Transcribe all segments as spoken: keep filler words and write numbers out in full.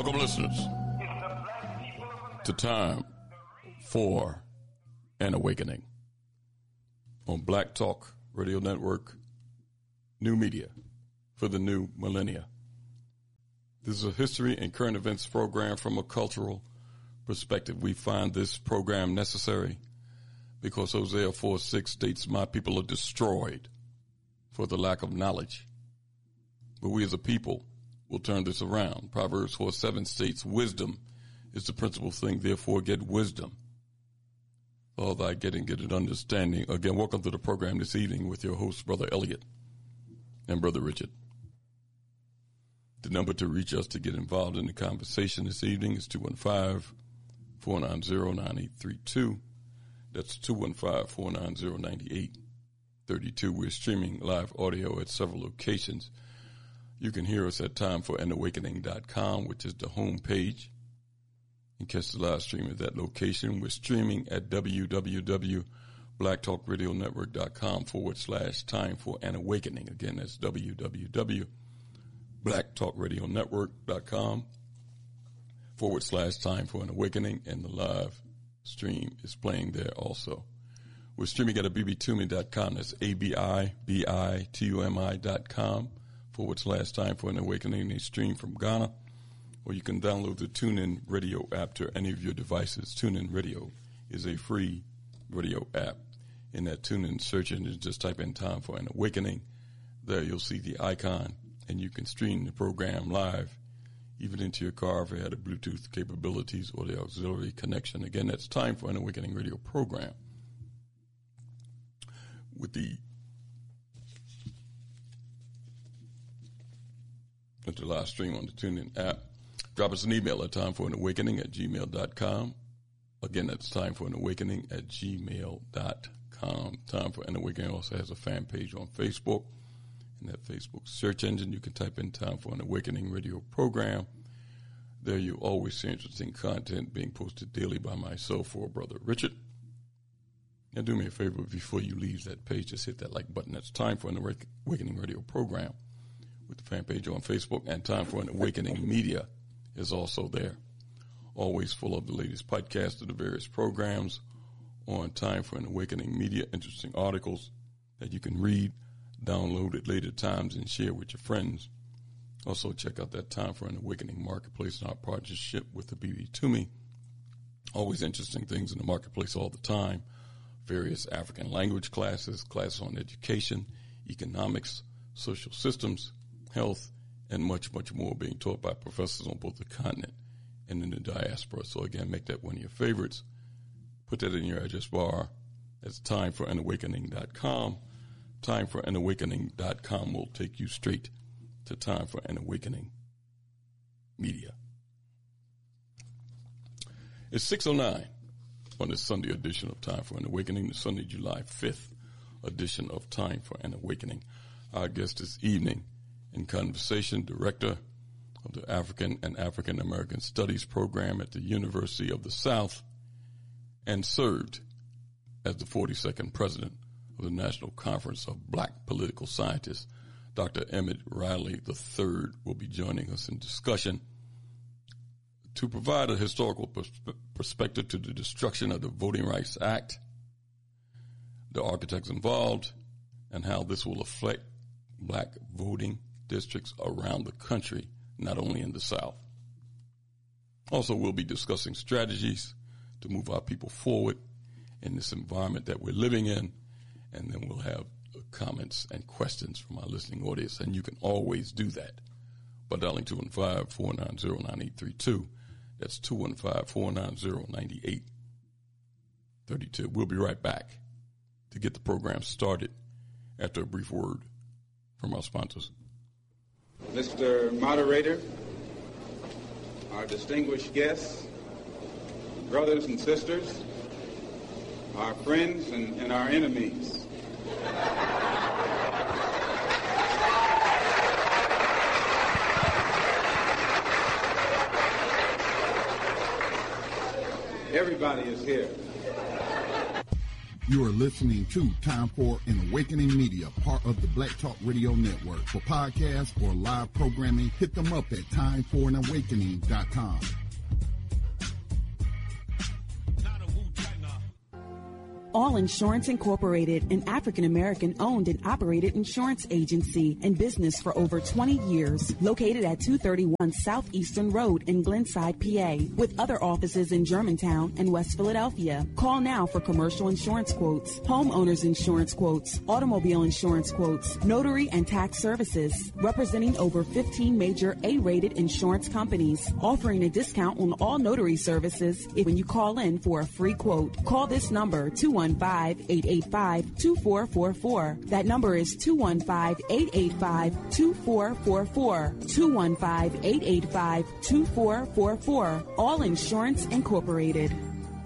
Welcome, listeners, to Time for an Awakening on Black Talk Radio Network, new media for the new millennia. This is a history and current events program from a cultural perspective. We find this program necessary because Hosea four six states, "My people are destroyed for the lack of knowledge." But we as a people will turn this around. Proverbs four seven states, "Wisdom is the principal thing, therefore get wisdom. All thy getting, get an understanding." Again, welcome to the program this evening with your host, Brother Elliot and Brother Richard. The number to reach us to get involved in the conversation this evening is two one five, four nine zero, nine eight three two. That's two one five, four nine zero, nine eight three two. We're streaming live audio at several locations. You can hear us at time for an awakening dot com, which is the home page. You can catch the live stream at that location. We're streaming at www.blacktalkradionetwork.com forward slash time for an awakening. Again, that's www.blacktalkradionetwork.com forward slash time for an awakening. And the live stream is playing there also. We're streaming at a b b tumi dot com. That's A B I B I T U M I dot com. forward slash time for an awakening. They stream from Ghana, or you can download the TuneIn Radio app to any of your devices. TuneIn Radio is a free radio app. In that TuneIn search engine, just type in time for an awakening. There you'll see the icon, and you can stream the program live, even into your car if you had the Bluetooth capabilities or the auxiliary connection. Again, that's time for an awakening radio program. With the With the live stream on the TuneIn app. Drop us an email at timeforanawakening at gmail dot com. Again, that's timeforanawakening at gmail dot com. Time for an Awakening also has a fan page on Facebook. In that Facebook search engine, you can type in Time for an Awakening radio program. There you always see interesting content being posted daily by myself or Brother Richard. Now do me a favor before you leave that page, just hit that like button. That's Time for an Awakening radio program. With the fan page on Facebook, and Time for an Awakening Media is also there. Always full of the latest podcasts of the various programs on Time for an Awakening Media. Interesting articles that you can read, download at later times, and share with your friends. Also, check out that Time for an Awakening Marketplace and our partnership with the B B Tumi. Always interesting things in the marketplace all the time. Various African language classes, classes on education, economics, social systems, health, and much, much more being taught by professors on both the continent and in the diaspora. So again, make that one of your favorites. Put that in your address bar. That's time for an awakening dot com. time for an awakening dot com will take you straight to Time for an Awakening Media. It's six oh nine on this Sunday edition of Time for an Awakening, the Sunday, July fifth edition of Time for an Awakening. Our guest this evening in conversation, director of the African and African American Studies program at the University of the South, and served as the forty-second president of the National Conference of Black Political Scientists. Doctor Emmett Riley the third will be joining us in discussion to provide a historical pers- perspective to the destruction of the Voting Rights Act, the architects involved, and how this will affect black voting districts around the country, not only in the South. Also, we'll be discussing strategies to move our people forward in this environment that we're living in, and then we'll have comments and questions from our listening audience, and you can always do that by dialing two one five, four nine zero, nine eight three two. That's two one five, four nine zero, nine eight three two. We'll be right back to get the program started after a brief word from our sponsors. Mister Moderator, our distinguished guests, brothers and sisters, our friends and, and our enemies. Everybody is here. You are listening to Time for an Awakening Media, part of the Black Talk Radio Network. For podcasts or live programming, hit them up at time for an awakening dot com. All Insurance Incorporated, an African-American owned and operated insurance agency in business for over twenty years, located at two thirty-one Southeastern Road in Glenside, P A, with other offices in Germantown and West Philadelphia. Call now for commercial insurance quotes, homeowners insurance quotes, automobile insurance quotes, notary and tax services, representing over fifteen major A-rated insurance companies, offering a discount on all notary services if when you call in for a free quote. Call this number, two one five, eight eight five, two four four four. That number is two one five, eight eight five, two four four four. two one five, eight eight five, two four four four. All Insurance Incorporated.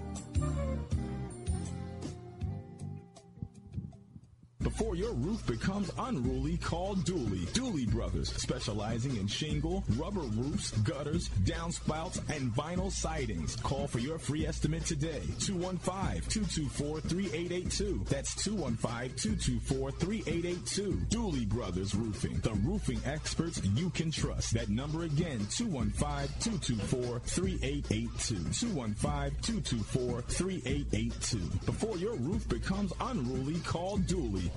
Before your roof becomes unruly, call Dooley. Dooley Brothers, specializing in shingle, rubber roofs, gutters, downspouts, and vinyl sidings. Call for your free estimate today. two one five, two two four, three eight eight two. That's two one five, two two four, three eight eight two. Dooley Brothers Roofing, the roofing experts you can trust. That number again, two one five, two two four, three eight eight two. two one five, two two four, three eight eight two. Before your roof becomes unruly, call Dooley.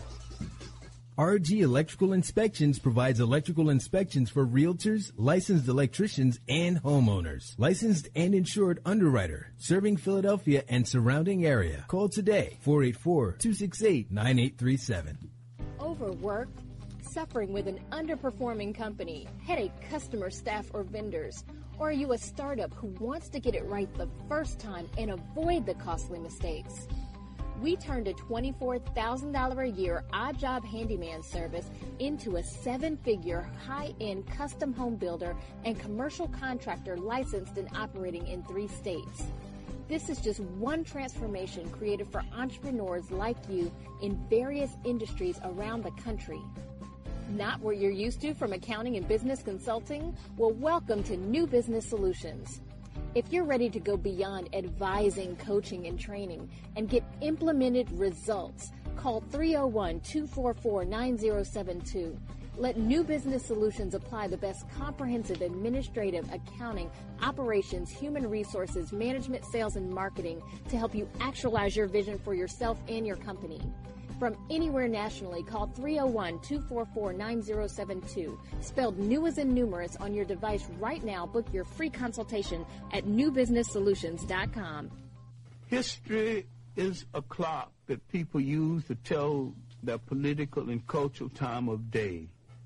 R G Electrical Inspections provides electrical inspections for realtors, licensed electricians, and homeowners. Licensed and insured underwriter, serving Philadelphia and surrounding area. Call today, four eight four, two six eight, nine eight three seven. Overworked, suffering with an underperforming company, headache customer, staff, or vendors? Or are you a startup who wants to get it right the first time and avoid the costly mistakes? We turned a twenty-four thousand dollars a year odd job handyman service into a seven-figure high-end custom home builder and commercial contractor licensed and operating in three states. This is just one transformation created for entrepreneurs like you in various industries around the country. Not what you're used to from accounting and business consulting? Well, welcome to New Business Solutions. If you're ready to go beyond advising, coaching, and training and get implemented results, call three oh one, two four four, nine oh seven two. Let New Business Solutions apply the best comprehensive administrative, accounting, operations, human resources, management, sales, and marketing to help you actualize your vision for yourself and your company. From anywhere nationally, call three oh one, two four four, nine oh seven two. Spelled new as in numerous on your device right now. Book your free consultation at new business solutions dot com. History is a clock that people use to tell their political and cultural time of day.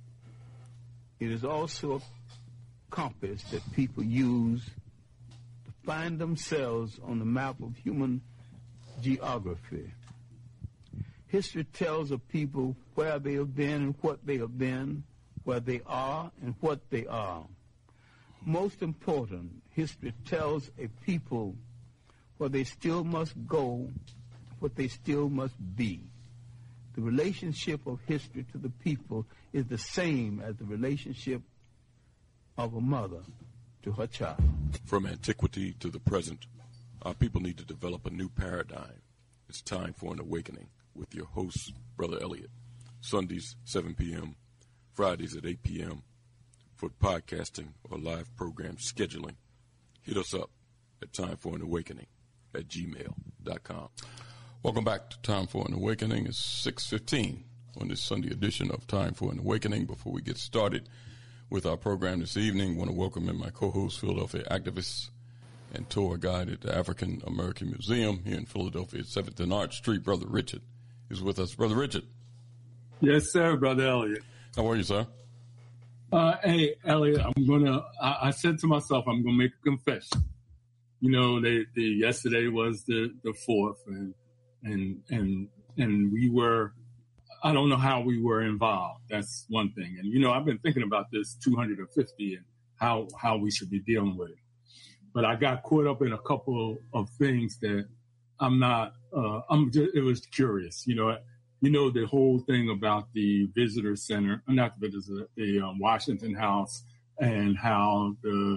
It is also a compass that people use to find themselves on the map of human geography. History tells of people where they have been and what they have been, where they are and what they are. Most important, history tells a people where they still must go, what they still must be. The relationship of history to the people is the same as the relationship of a mother to her child. From antiquity to the present, our people need to develop a new paradigm. It's time for an awakening. With your host, Brother Elliot. Sundays, seven p.m., Fridays at eight p.m. For podcasting or live program scheduling, hit us up at time for an awakening at gmail dot com. Welcome back to Time for an Awakening. It's six fifteen on this Sunday edition of Time for an Awakening. Before we get started with our program this evening, I want to welcome in my co-host, Philadelphia activist and tour guide at the African American Museum here in Philadelphia at seventh and Arch Street, Brother Richard is with us. Brother Richard. Yes, sir, Brother Elliot. How are you, sir? Uh, hey, Elliot, I'm going to, I said to myself, I'm going to make a confession. You know, they, the, yesterday was the, the fourth and, and, and, and we were, I don't know how we were involved. That's one thing. And, you know, I've been thinking about this two hundred fifty and how, how we should be dealing with it. But I got caught up in a couple of things that I'm not, uh, I'm just, it was curious, you know, you know, the whole thing about the visitor center, not the visitor, the um, Washington House and how the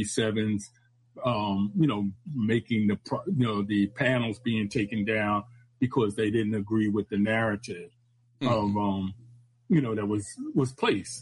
forty-sevens, um, you know, making the, you know, the panels being taken down because they didn't agree with the narrative mm-hmm. of, um, you know, that was was placed.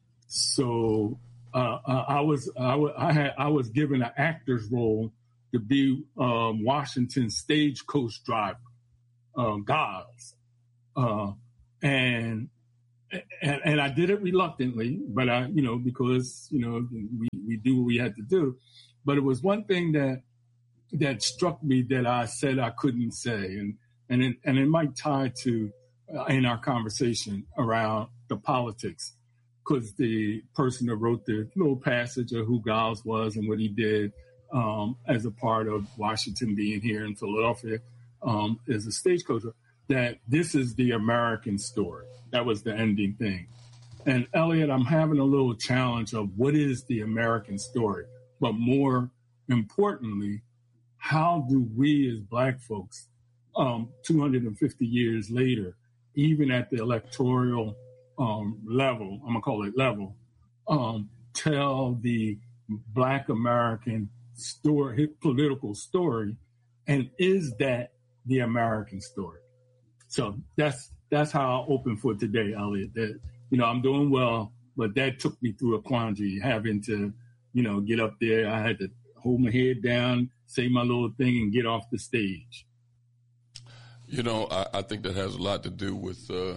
So uh, I was I, w- I had I was given an actor's role to be um, Washington's stagecoach driver, uh, Giles, uh, and. And, and I did it reluctantly, but I, you know, because, you know, we, we do what we had to do. But it was one thing that that struck me that I said I couldn't say. And and it, and it might tie to uh, in our conversation around the politics, because the person that wrote the little passage of who Giles was and what he did um, as a part of Washington being here in Philadelphia um, as a stagecoach, that this is the American story. That was the ending thing. And Elliot, I'm having a little challenge of what is the American story? But more importantly, how do we as Black folks, um, two hundred fifty years later, even at the electoral um, level, I'm gonna call it level, um, tell the Black American story, political story, and is that the American story? So that's that's how I open for today, Elliot. That, you know, I'm doing well, but that took me through a quandary, having to, you know, get up there. I had to hold my head down, say my little thing, and get off the stage. You know, I, I think that has a lot to do with uh,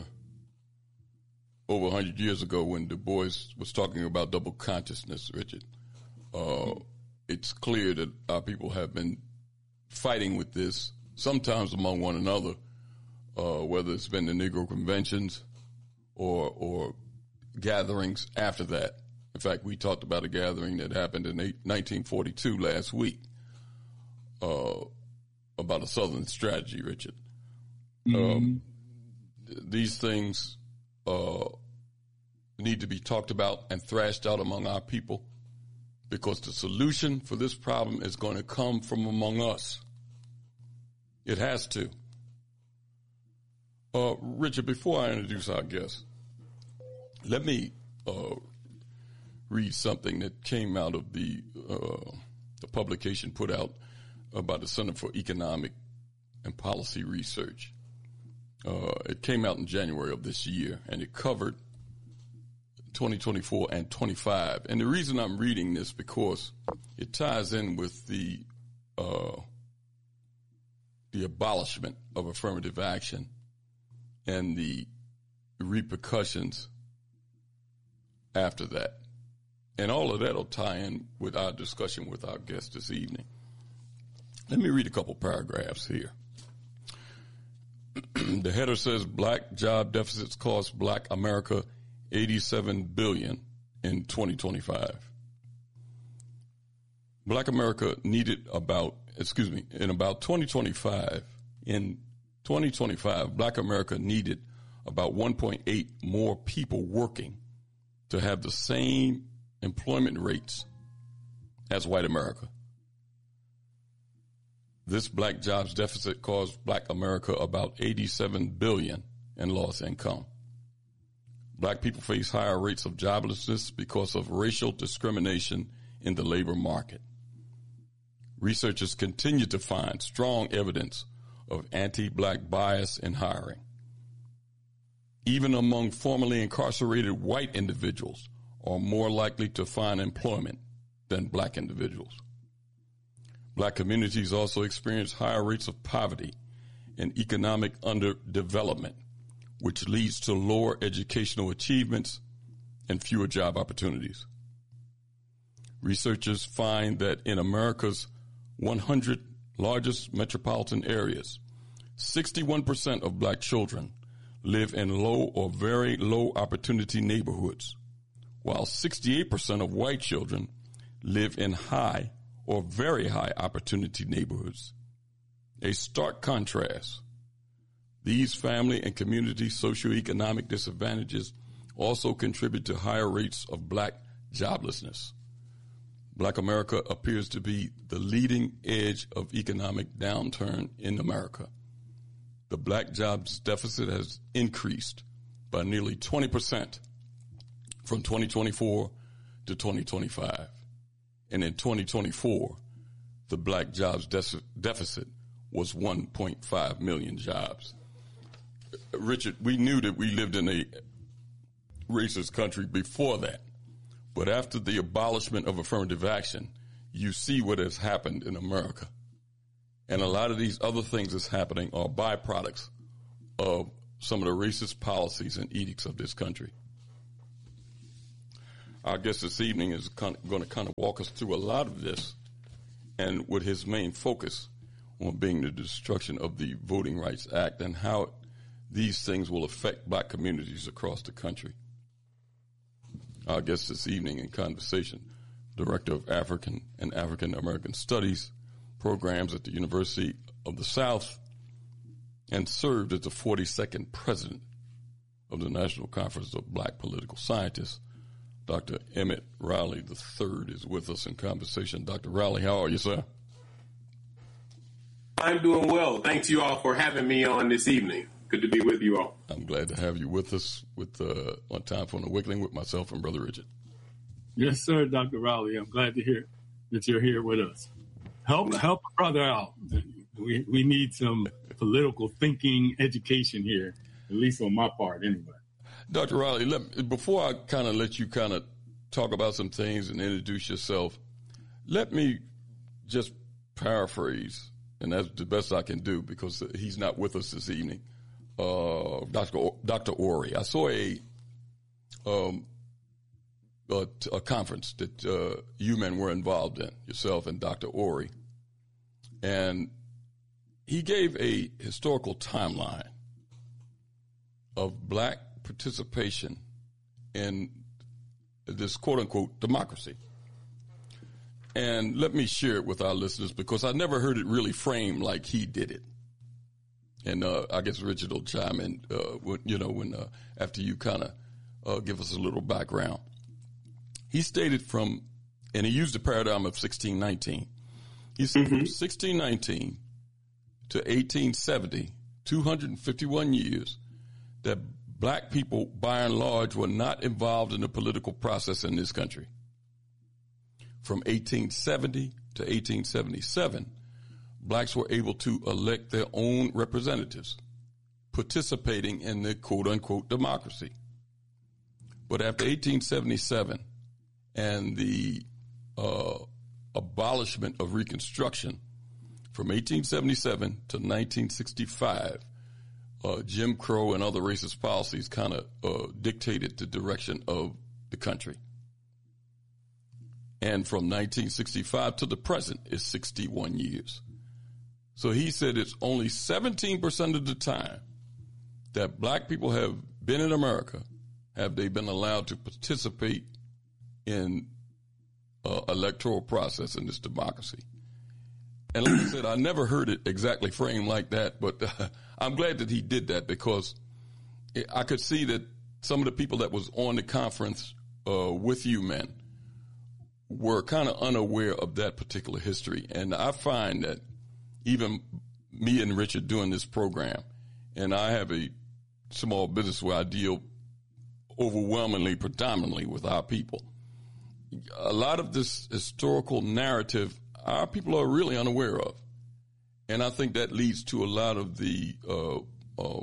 over one hundred years ago when Du Bois was talking about double consciousness, Richard. Uh, it's clear that our people have been fighting with this, sometimes among one another, Uh, whether it's been the Negro conventions or or gatherings after that. In fact, we talked about a gathering that happened in nineteen forty-two last week uh, about a Southern strategy, Richard. Mm-hmm. Um, these things uh, need to be talked about and thrashed out among our people, because the solution for this problem is going to come from among us. It has to. Uh, Richard, before I introduce our guest, let me uh, read something that came out of the uh, the publication put out uh, by the Center for Economic and Policy Research. Uh, it came out in January of this year, and it covered twenty twenty-four and twenty-five. And the reason I'm reading this because it ties in with the uh, the abolishment of affirmative action and the repercussions after that. And all of that will tie in with our discussion with our guest this evening. Let me read a couple paragraphs here. The header says, Black job deficits cost Black America eighty-seven billion dollars in twenty twenty-five. Black America needed about, excuse me, in about twenty twenty-five, in twenty twenty-five, Black America needed about one point eight more people working to have the same employment rates as white America. This black jobs deficit caused Black America about eighty-seven billion dollars in lost income. Black people face higher rates of joblessness because of racial discrimination in the labor market. Researchers continue to find strong evidence of anti-black bias in hiring. Even among formerly incarcerated white individuals are more likely to find employment than black individuals. Black communities also experience higher rates of poverty and economic underdevelopment, which leads to lower educational achievements and fewer job opportunities. Researchers find that in America's one hundred largest metropolitan areas, sixty-one percent of black children live in low or very low opportunity neighborhoods, while sixty-eight percent of white children live in high or very high opportunity neighborhoods. A stark contrast. These family and community socioeconomic disadvantages also contribute to higher rates of black joblessness. Black America appears to be the leading edge of economic downturn in America. The black jobs deficit has increased by nearly twenty percent from twenty twenty-four to twenty twenty-five. And in twenty twenty-four, the black jobs de- deficit was one point five million jobs. Richard, we knew that we lived in a racist country before that. But after the abolishment of affirmative action, you see what has happened in America. And a lot of these other things that's happening are byproducts of some of the racist policies and edicts of this country. Our guest this evening is going to kind of walk us through a lot of this, and with his main focus on being the destruction of the Voting Rights Act and how these things will affect black communities across the country. Our guest this evening in conversation, Director of African and African American Studies programs at the University of the South, and served as the forty-second president of the National Conference of Black Political Scientists. Doctor Emmett Riley the third is with us in conversation. Doctor Riley, how are you, sir? I'm doing well. Thanks you all for having me on this evening. Good to be with you all. I'm glad to have you with us with uh, on Time for an Awakening with myself and Brother Richard. Yes, sir, Doctor Riley. I'm glad to hear that you're here with us. Help help a brother out. We we need some political thinking education here, at least on my part, anyway. Doctor Riley, let, before I kind of let you kind of talk about some things and introduce yourself, let me just paraphrase, and that's the best I can do because he's not with us this evening. Uh, Doctor O- Doctor Ori, I saw a um, a, a conference that uh, you men were involved in, yourself and Doctor Ori, and he gave a historical timeline of black participation in this quote-unquote democracy. And let me share it with our listeners because I never heard it really framed like he did it. And uh, I guess Richard will chime in, uh, when, you know, when uh, after you kind of uh, give us a little background. He stated from, and he used the paradigm of sixteen nineteen. He said mm-hmm. from sixteen nineteen to eighteen seventy, two hundred fifty-one years, that black people, by and large, were not involved in the political process in this country. From eighteen seventy to eighteen seventy-seven, blacks were able to elect their own representatives, participating in the quote-unquote democracy. But after eighteen seventy-seven and the uh, abolishment of Reconstruction, from eighteen seventy-seven to nineteen sixty-five, uh, Jim Crow and other racist policies kind of uh, dictated the direction of the country. And from nineteen sixty-five to the present is sixty-one years. So he said it's only seventeen percent of the time that black people have been in America have they been allowed to participate in uh, electoral process in this democracy. And like I said, I never heard it exactly framed like that, but uh, I'm glad that he did that because it, I could see that some of the people that was on the conference uh, with you men were kind of unaware of that particular history. And I find that even me and Richard doing this program, and I have a small business where I deal overwhelmingly, predominantly with our people. A lot of this historical narrative, our people are really unaware of. And I think that leads to a lot of the uh, um,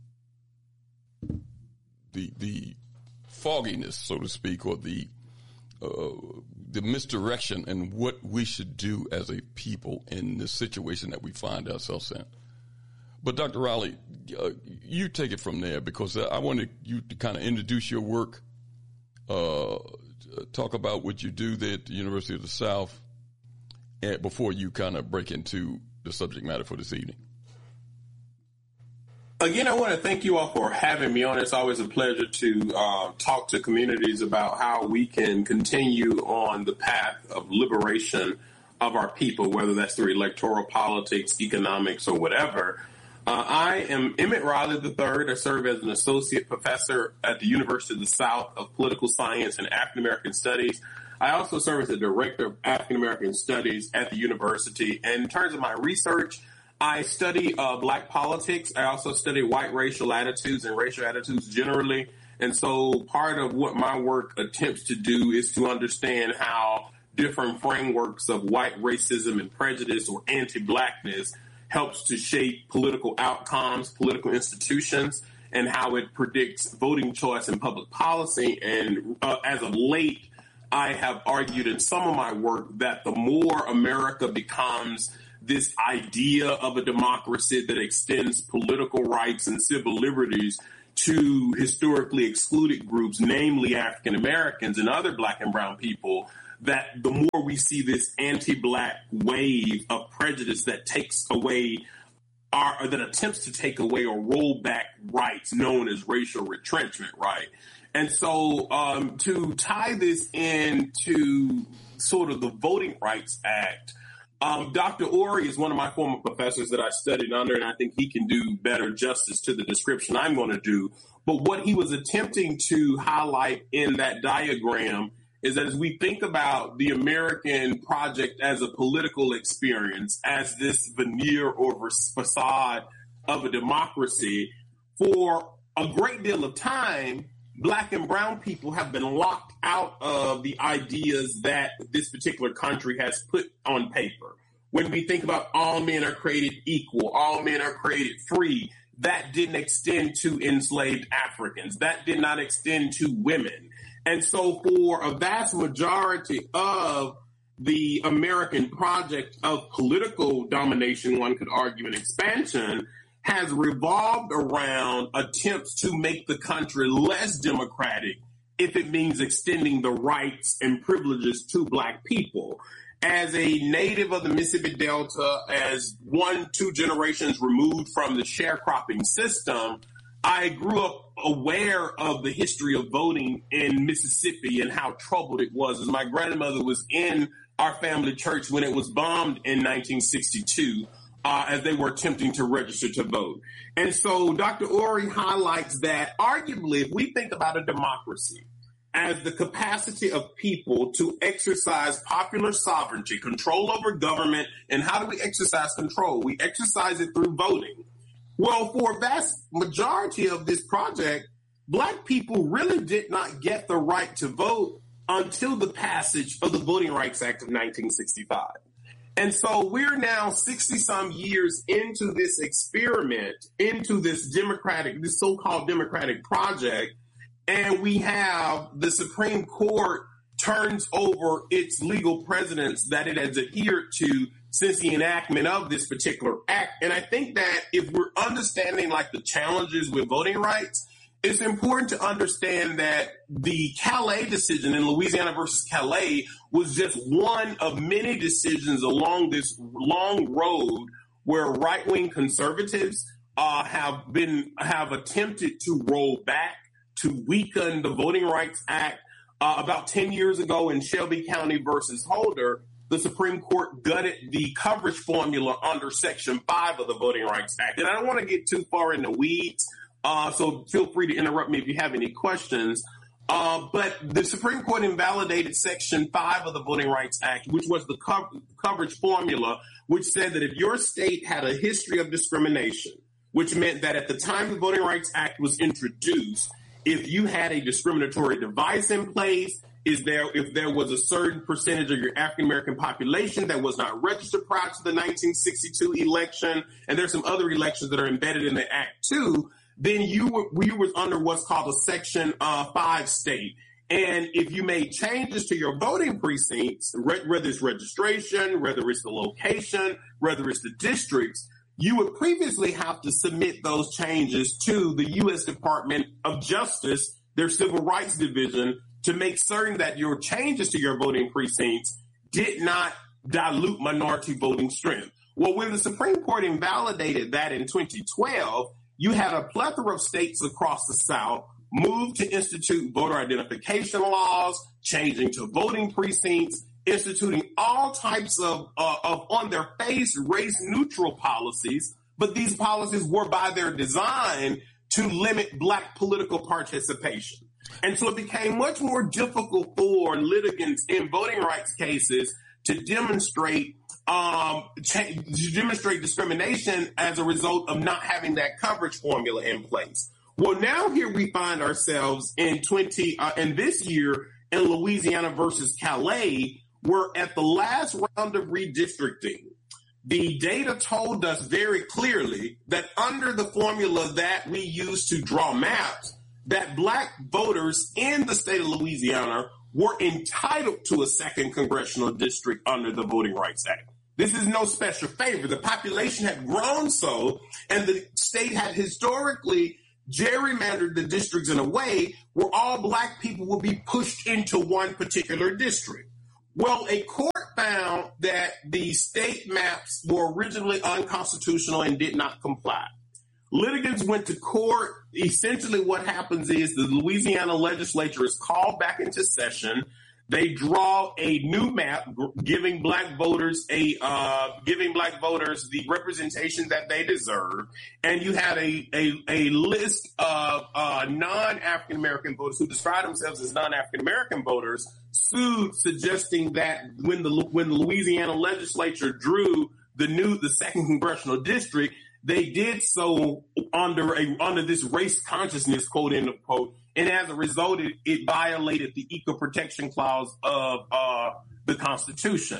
the the fogginess, so to speak, or the uh, the misdirection in what we should do as a people in the situation that we find ourselves in. But Doctor Riley, uh, you take it from there because I wanted you to kind of introduce your work, uh, talk about what you do there at the University of the South, and before you kind of break into the subject matter for this evening. Again, I want to thank you all for having me on. It's always a pleasure to uh, talk to communities about how we can continue on the path of liberation of our people, whether that's through electoral politics, economics, or whatever. Uh, I am Emmett Riley the third. I serve as an associate professor at the University of the South of Political Science and African American Studies. I also serve as the director of African American Studies at the university. And in terms of my research, I study uh, black politics. I also study white racial attitudes and racial attitudes generally. And so part of what my work attempts to do is to understand how different frameworks of white racism and prejudice or anti-blackness helps to shape political outcomes, political institutions, and how it predicts voting choice and public policy. And uh, as of late, I have argued in some of my work that the more America becomes this idea of a democracy that extends political rights and civil liberties to historically excluded groups, namely African Americans and other black and brown people, that the more we see this anti-black wave of prejudice that takes away our, or that attempts to take away or roll back rights known as racial retrenchment, right? And so um, to tie this into sort of the Voting Rights Act, um, Doctor Ori is one of my former professors that I studied under, and I think he can do better justice to the description I'm going to do. But what he was attempting to highlight in that diagram is that as we think about the American project as a political experience, as this veneer or facade of a democracy, for a great deal of time, Black and brown people have been locked out of the ideas that this particular country has put on paper. When we think about all men are created equal, all men are created free, that didn't extend to enslaved Africans. That did not extend to women. And so for a vast majority of the American project of political domination, one could argue, and expansion, has revolved around attempts to make the country less democratic if it means extending the rights and privileges to Black people. As a native of the Mississippi Delta, as one, two generations removed from the sharecropping system, I grew up aware of the history of voting in Mississippi and how troubled it was. As my grandmother was in our family church when it was bombed in nineteen sixty-two, Uh, as they were attempting to register to vote. And so Doctor Ori highlights that arguably, if we think about a democracy as the capacity of people to exercise popular sovereignty, control over government, and how do we exercise control? We exercise it through voting. Well, for a vast majority of this project, Black people really did not get the right to vote until the passage of the Voting Rights Act of nineteen sixty-five. And so we're now sixty some years into this experiment, into this democratic, this so-called democratic project, and we have the Supreme Court turns over its legal precedents that it has adhered to since the enactment of this particular act. And I think that if we're understanding like the challenges with voting rights, it's important to understand that the Calais decision in Louisiana versus Calais was just one of many decisions along this long road where right-wing conservatives uh, have been have attempted to roll back, to weaken the Voting Rights Act. Uh, about ten years ago in Shelby County versus Holder, the Supreme Court gutted the coverage formula under Section five of the Voting Rights Act. And I don't want to get too far in the weeds, Uh, so feel free to interrupt me if you have any questions. Uh, but the Supreme Court invalidated Section five of the Voting Rights Act, which was the co- coverage formula, which said that if your state had a history of discrimination, which meant that at the time the Voting Rights Act was introduced, if you had a discriminatory device in place, is there if there was a certain percentage of your African-American population that was not registered prior to the nineteen sixty-two election, and there's some other elections that are embedded in the Act too, then you were, you were under what's called a Section uh, five state. And if you made changes to your voting precincts, re- whether it's registration, whether it's the location, whether it's the districts, you would previously have to submit those changes to the U S Department of Justice, their Civil Rights Division, to make certain that your changes to your voting precincts did not dilute minority voting strength. Well, when the Supreme Court invalidated that in twenty twelve, you had a plethora of states across the South move to institute voter identification laws, changing to voting precincts, instituting all types of, uh, of on their face, race-neutral policies. But these policies were by their design to limit Black political participation. And so it became much more difficult for litigants in voting rights cases to demonstrate Um, to demonstrate discrimination as a result of not having that coverage formula in place. Well, now here we find ourselves in twenty uh, in this year in Louisiana versus Calais, where at the last round of redistricting, the data told us very clearly that under the formula that we use to draw maps, that black voters in the state of Louisiana were entitled to a second congressional district under the Voting Rights Act. This is no special favor. The population had grown so, and the state had historically gerrymandered the districts in a way where all black people would be pushed into one particular district. Well, a court found that the state maps were originally unconstitutional and did not comply. Litigants went to court. Essentially what happens is the Louisiana legislature is called back into session. They draw a new map giving black voters a uh, giving black voters the representation that they deserve. And you had a, a, a list of uh, non-African American voters who describe themselves as non-African American voters sued, suggesting that when the when the Louisiana legislature drew the new the second congressional district, they did so under a under this race consciousness, quote end of quote, and as a result, it, it violated the Equal Protection Clause of uh, the Constitution.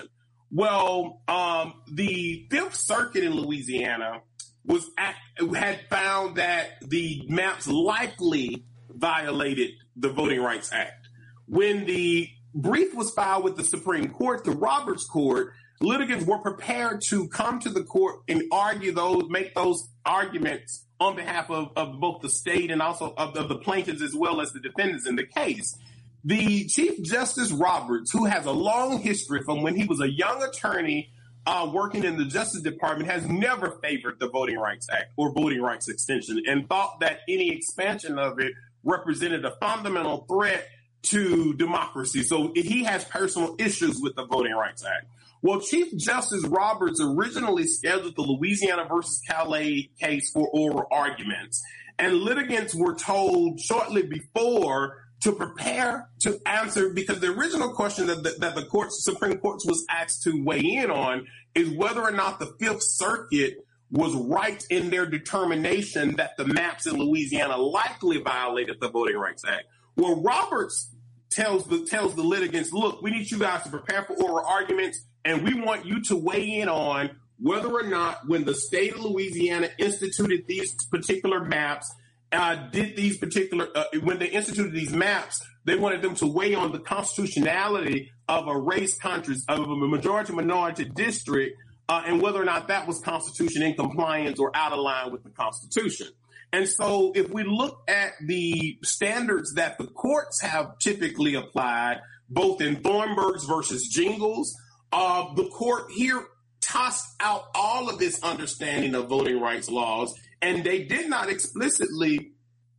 Well, um, the Fifth Circuit in Louisiana was at, had found that the maps likely violated the Voting Rights Act. When the brief was filed with the Supreme Court, the Roberts Court, litigants were prepared to come to the court and argue those, make those arguments on behalf of, of both the state and also of, of the plaintiffs as well as the defendants in the case. The Chief Justice Roberts, who has a long history from when he was a young attorney uh, working in the Justice Department, has never favored the Voting Rights Act or voting rights extension and thought that any expansion of it represented a fundamental threat to democracy. So he has personal issues with the Voting Rights Act. Well, Chief Justice Roberts originally scheduled the Louisiana versus Calais case for oral arguments, and litigants were told shortly before to prepare to answer, because the original question that the, that the courts, Supreme Court was asked to weigh in on is whether or not the Fifth Circuit was right in their determination that the maps in Louisiana likely violated the Voting Rights Act. Well, Roberts tells the tells the litigants, look, we need you guys to prepare for oral arguments, and we want you to weigh in on whether or not when the state of Louisiana instituted these particular maps, uh, did these particular, uh, when they instituted these maps, they wanted them to weigh on the constitutionality of a race country, of a majority minority district, uh, and whether or not that was constitution in compliance or out of line with the Constitution. And so if we look at the standards that the courts have typically applied, both in Thornburg's versus Jingles, uh, the court here tossed out all of this understanding of voting rights laws, and they did not explicitly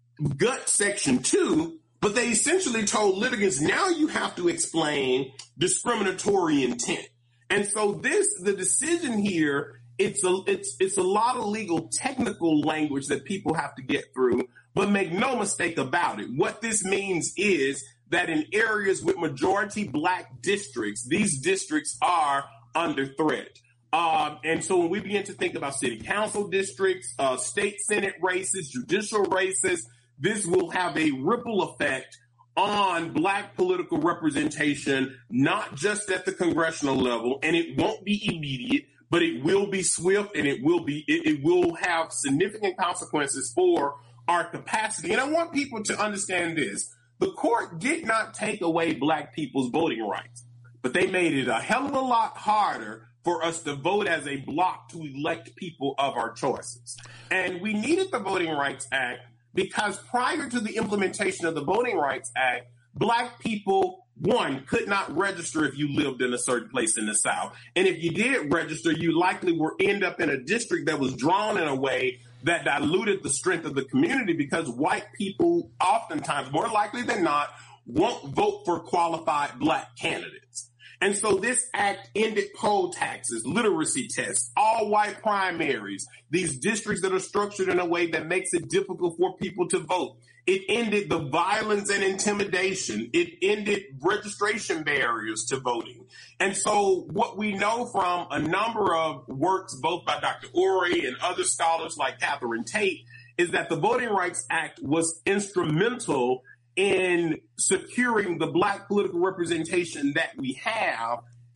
gut Section two, but they essentially told litigants, now you have to explain discriminatory intent. And so this, the decision here, It's a it's it's a lot of legal technical language that people have to get through, but make no mistake about it. What this means is that in areas with majority black districts, these districts are under threat. Um, and so when we begin to think about city council districts, uh, state senate races, judicial races, this will have a ripple effect on black political representation, not just at the congressional level, and it won't be immediate, but it will be swift, and it will be it, it will have significant consequences for our capacity. And I want people to understand this. The court did not take away black people's voting rights, but they made it a hell of a lot harder for us to vote as a block to elect people of our choices. And we needed the Voting Rights Act because prior to the implementation of the Voting Rights Act, black people, one, could not register if you lived in a certain place in the South. And if you did register, you likely would end up in a district that was drawn in a way that diluted the strength of the community, because white people oftentimes, more likely than not, won't vote for qualified black candidates. And so this act ended poll taxes, literacy tests, all white primaries, these districts that are structured in a way that makes it difficult for people to vote. It ended the violence and intimidation. It ended registration barriers to voting. And so what we know from a number of works, both by Doctor Ori and other scholars like Catherine Tate, is that the Voting Rights Act was instrumental in securing the black political representation that we have.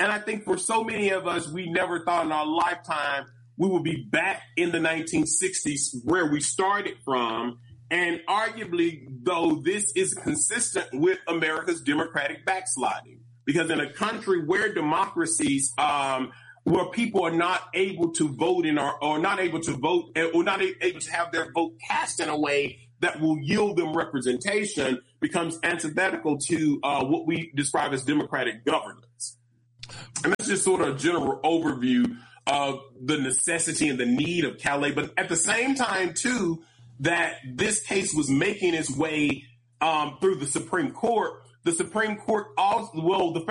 And I think for so many of us, we never thought in our lifetime we would be back in the nineteen sixties where we started from. And arguably, though, this is consistent with America's democratic backsliding, because in a country where democracies, um, where people are not able to vote in or, or not able to vote or not able to have their vote cast in a way that will yield them representation, becomes antithetical to uh, what we describe as democratic governance. And that's just sort of a general overview of the necessity and the need of Calais. But at the same time, too, that this case was making its way um, through the Supreme Court. The Supreme Court also, well, the